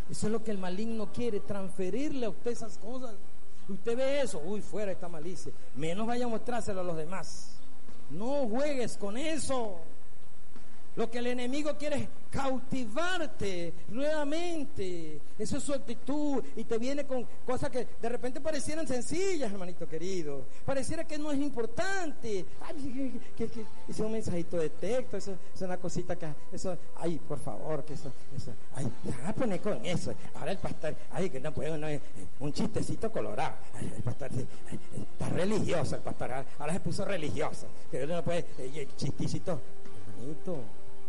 Eso es lo que el maligno quiere, transferirle a usted esas cosas. Usted ve eso, uy, fuera esta malicia. Menos vaya a mostrárselo a los demás. No juegues con eso. Lo que el enemigo quiere es cautivarte nuevamente. Esa es su actitud. Y te viene con cosas que de repente parecieran sencillas, hermanito querido. Pareciera que no es importante. Ay, que es un mensajito de texto. Eso es una cosita que... Eso, ay, por favor, que eso. Ay, ya poner con eso. Ahora el pastor, ay, que no puedo, no, un chistecito colorado. Ay, el pastor está religioso, el pastor. Ahora se puso religioso. Que no puede, chistecito. Hermanito.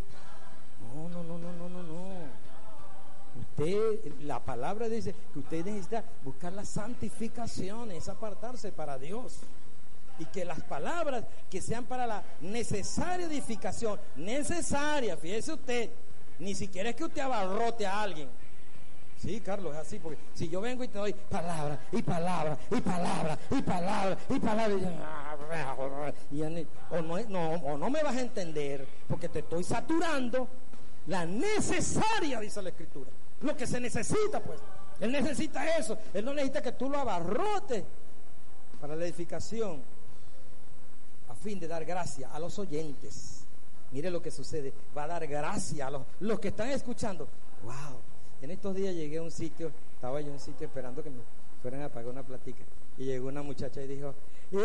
No. Usted, la palabra dice que usted necesita buscar la santificación, es apartarse para Dios. Y que las palabras que sean para la necesaria edificación, necesaria, fíjese usted, ni siquiera es que usted abarrote a alguien. Sí, Carlos, es así, porque si yo vengo y te doy palabra, y palabra, y palabra, y palabra, y palabra, o no me vas a entender, porque te estoy saturando la necesaria, dice la Escritura. Lo que se necesita, pues. Él necesita eso. Él no necesita que tú lo abarrotes para la edificación, a fin de dar gracia a los oyentes. Mire lo que sucede. Va a dar gracia a los que están escuchando. Wow. En estos días llegué a un sitio, estaba yo en un sitio esperando que me fueran a pagar una platica. Y llegó una muchacha y dijo,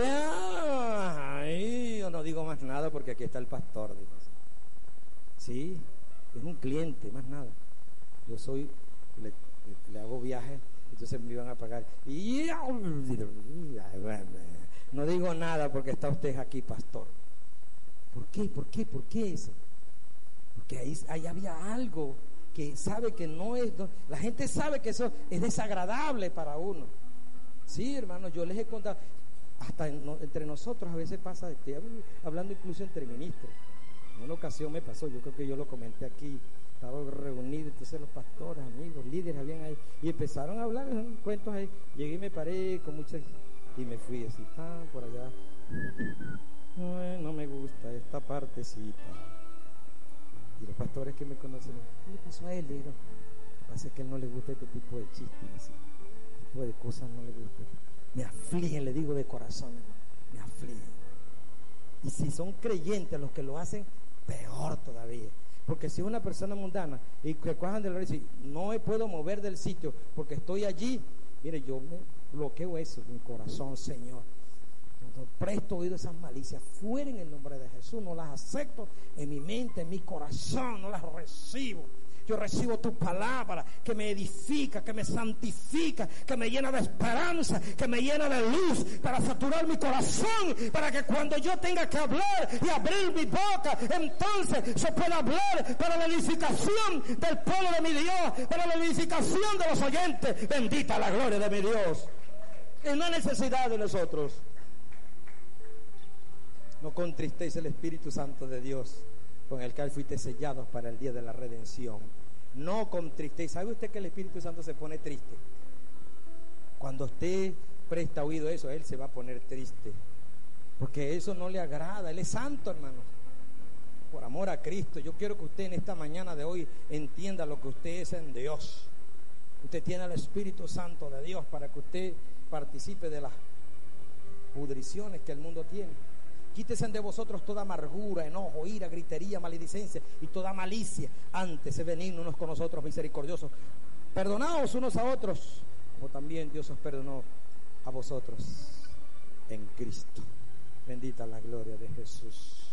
yo no digo más nada porque aquí está el pastor. Dijo. Sí, es un cliente, más nada. Yo soy, le hago viajes, entonces me iban a pagar. Y no digo nada porque está usted aquí, pastor. ¿Por qué eso? Porque ahí había algo que sabe que no es, la gente sabe que eso es desagradable para uno. Sí, hermanos, yo les he contado, hasta entre nosotros a veces pasa, estoy hablando incluso entre ministros. En una ocasión me pasó, yo creo que yo lo comenté aquí, estaba reunido, entonces los pastores, amigos, líderes habían ahí, y empezaron a hablar cuentos ahí. Llegué y me paré con muchas, y me fui así, por allá. No me gusta esta partecita. Y los pastores que me conocen, ¿qué le pasó a él? Digo, lo que pasa es que a él no le gusta este tipo de chistes, este tipo de cosas no le gusta. Me afligen, le digo de corazón, me afligen. Y si son creyentes los que lo hacen, peor todavía. Porque si es una persona mundana y que cuajan del rey, si no me puedo mover del sitio porque estoy allí, mire, yo me bloqueo eso en mi corazón, Señor. No presto oído a esas malicias, fuera en el nombre de Jesús. No las acepto en mi mente, en mi corazón, no las recibo. Yo recibo tu palabra que me edifica, que me santifica, que me llena de esperanza, que me llena de luz para saturar mi corazón, para que cuando yo tenga que hablar y abrir mi boca, entonces se pueda hablar para la edificación del pueblo de mi Dios, para la edificación de los oyentes. Bendita la gloria de mi Dios. Es una necesidad de nosotros. No contristéis el Espíritu Santo de Dios, con el cual fuiste sellados para el día de la redención. No contristéis. ¿Sabe usted que el Espíritu Santo se pone triste? Cuando usted presta oído a eso, Él se va a poner triste, porque eso no le agrada. Él es santo, hermano. Por amor a Cristo, yo quiero que usted en esta mañana de hoy entienda lo que usted es en Dios. Usted tiene el Espíritu Santo de Dios para que usted participe de las pudriciones que el mundo tiene. Quítese de vosotros toda amargura, enojo, ira, gritería, maledicencia y toda malicia. Antes se benigno unos con nosotros, misericordiosos. Perdonaos unos a otros, como también Dios os perdonó a vosotros en Cristo. Bendita la gloria de Jesús.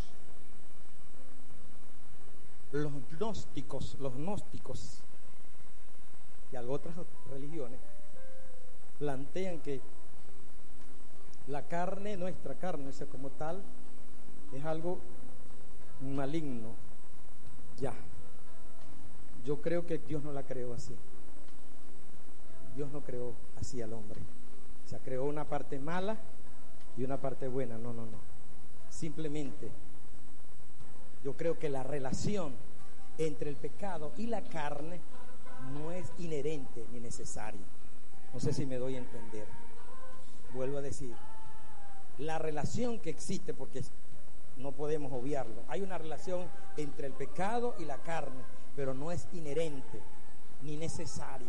Los gnósticos y otras religiones plantean que la carne, nuestra carne, esa como tal, es algo maligno. Ya. Yo creo que Dios no la creó así. Dios no creó así al hombre. O sea, creó una parte mala y una parte buena. No. Simplemente, yo creo que la relación entre el pecado y la carne no es inherente ni necesaria. No sé si me doy a entender. Vuelvo a decir, la relación que existe, porque no podemos obviarlo, hay una relación entre el pecado y la carne, pero no es inherente ni necesaria.